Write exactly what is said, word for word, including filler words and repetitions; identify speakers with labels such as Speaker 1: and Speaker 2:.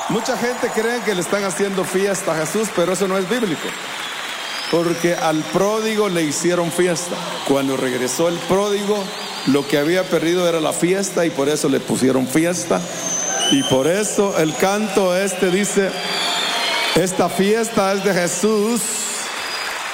Speaker 1: Mucha gente cree que le están haciendo fiesta a Jesús, pero eso no es bíblico. Porque al pródigo le hicieron fiesta. Cuando regresó el pródigo, lo que había perdido era la fiesta y por eso le pusieron fiesta. Y por eso el canto este dice: esta fiesta es de Jesús.